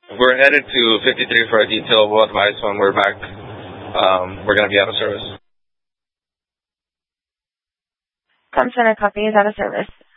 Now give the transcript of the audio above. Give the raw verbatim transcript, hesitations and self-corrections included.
We're headed to fifty-three for a detail. We'll advise when we're back. Um, we're going to be out of service. Com Center copy is out of service.